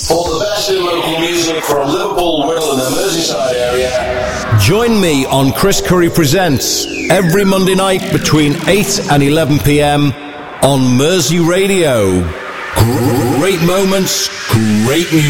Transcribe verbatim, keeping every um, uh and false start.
For the best in local music from Liverpool, Whittle and the Merseyside area. Join me on Chris Curry Presents every Monday night between eight and eleven p.m. on Mersey Radio. Great moments, great music.